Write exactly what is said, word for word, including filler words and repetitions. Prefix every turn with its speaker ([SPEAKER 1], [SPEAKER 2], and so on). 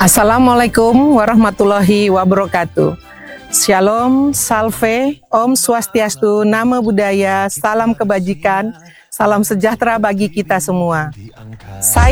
[SPEAKER 1] Assalamualaikum warahmatullahi wabarakatuh. Shalom, salve, Om Swastiastu, Namo Buddhaya, salam kebajikan, salam sejahtera bagi kita semua. Saya